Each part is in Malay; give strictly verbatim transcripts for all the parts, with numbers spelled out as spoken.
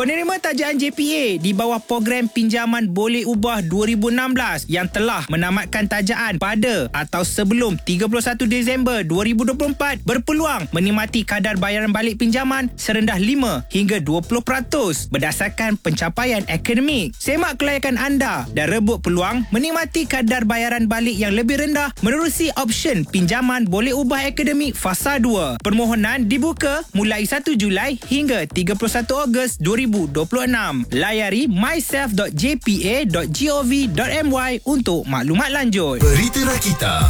Penerima tajaan J P A di bawah program pinjaman boleh ubah dua ribu enam belas yang telah menamatkan tajaan pada atau sebelum tiga puluh satu Disember dua ribu dua puluh empat berpeluang menikmati kadar bayaran balik pinjaman serendah lima hingga dua puluh peratus berdasarkan pencapaian akademik. Semak kelayakan anda dan rebut peluang menikmati kadar bayaran balik yang lebih rendah menerusi option pinjaman boleh ubah akademik fasa dua. Permohonan dibuka mulai satu Julai hingga tiga puluh satu Ogos dua ribu dua puluh enam. Layari myself dot j p a dot gov dot my untuk maklumat lanjut. Berita Rakita.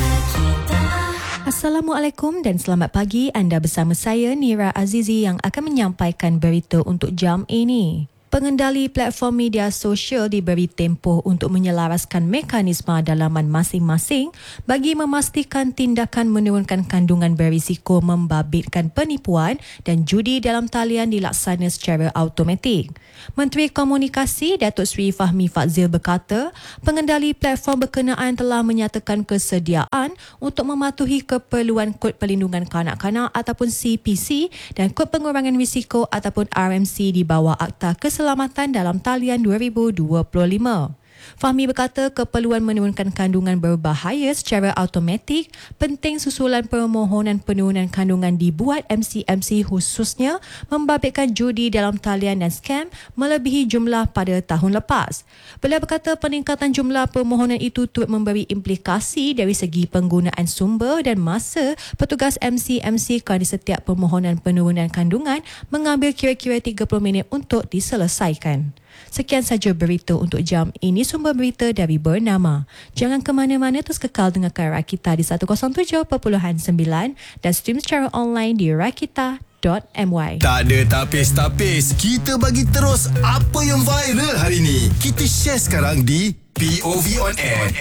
Assalamualaikum dan selamat pagi. Anda bersama saya Nira Azizi yang akan menyampaikan berita untuk jam ini. Pengendali platform media sosial diberi tempoh untuk menyelaraskan mekanisme dalaman masing-masing bagi memastikan tindakan menurunkan kandungan berisiko membabitkan penipuan dan judi dalam talian dilaksana secara automatik. Menteri Komunikasi Datuk Seri Fahmi Fadzil berkata, pengendali platform berkenaan telah menyatakan kesediaan untuk mematuhi keperluan Kod Perlindungan Kanak-Kanak ataupun C P C dan Kod Pengurangan Risiko ataupun R M C di bawah Akta Keselamatan dalam talian dua ribu dua puluh lima. Fahmi berkata keperluan menurunkan kandungan berbahaya secara automatik penting susulan permohonan penurunan kandungan dibuat M C M C khususnya membabitkan judi dalam talian dan skam melebihi jumlah pada tahun lepas. Beliau berkata peningkatan jumlah permohonan itu turut memberi implikasi dari segi penggunaan sumber dan masa petugas M C M C kerana setiap permohonan penurunan kandungan mengambil kira-kira tiga puluh minit untuk diselesaikan. Sekian saja berita untuk jam ini. Sumber berita dari Bernama. Jangan ke mana-mana, terus kekal dengarkan Rakita di seratus tujuh perpuluhan sembilan dan stream secara online di rakita dot my. Tak ada tapis-tapis. Kita bagi terus apa yang viral hari ini. Kita share sekarang di P O V On Air.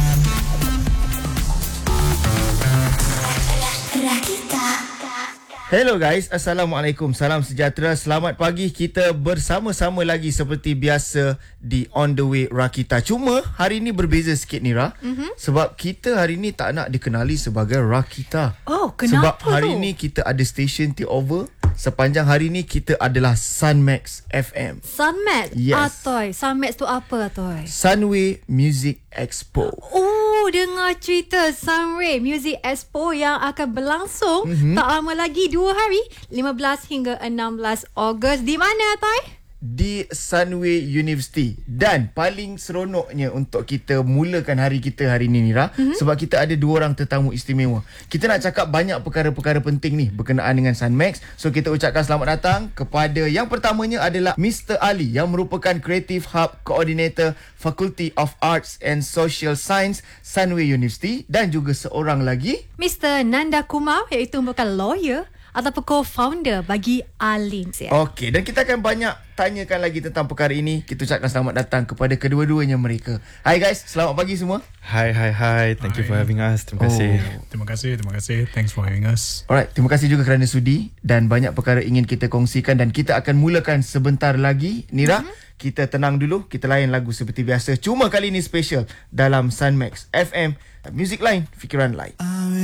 Rakita. Hello guys, Assalamualaikum, salam sejahtera, selamat pagi. Kita bersama-sama lagi seperti biasa di On The Way Rakita. Cuma hari ni berbeza sikit Nira, mm-hmm. sebab kita hari ni tak nak dikenali sebagai Rakita. Oh, Sebab kenapa hari tu? ni kita ada stesen take over. Sepanjang hari ni kita adalah Sunmax F M. Sunmax? Yes. Atoy, Sunmax tu apa Atoy? Sunway Music Expo. Oh, dengar cerita Sunway Music Expo yang akan berlangsung mm-hmm. tak lama lagi, dua hari, lima belas hingga enam belas Ogos. Di mana Atoy? Di Sunway University. Dan paling seronoknya untuk kita mulakan hari kita hari ni Nira, mm-hmm. sebab kita ada dua orang tetamu istimewa. Kita nak cakap banyak perkara-perkara penting ni berkenaan dengan Sunmax. So kita ucapkan selamat datang kepada yang pertamanya adalah Mister Ali yang merupakan Creative Hub Coordinator Faculty of Arts and Social Science Sunway University, dan juga seorang lagi Mister Nanda Kumar iaitu merupakan lawyer ataupun co-founder bagi Alim. Okey, dan kita akan banyak tanyakan lagi tentang perkara ini. Kita ucapkan selamat datang kepada kedua-duanya mereka. Hai guys, selamat pagi semua. Hi, hi, hi. Thank hi. you for having us. Terima kasih. Oh. Terima kasih, terima kasih. Thanks for having us. Alright, terima kasih juga kerana sudi dan banyak perkara ingin kita kongsikan dan kita akan mulakan sebentar lagi. Nira, mm-hmm. kita tenang dulu, kita layan lagu seperti biasa. Cuma kali ini special dalam Sunmax F M. Music lain, fikiran lain.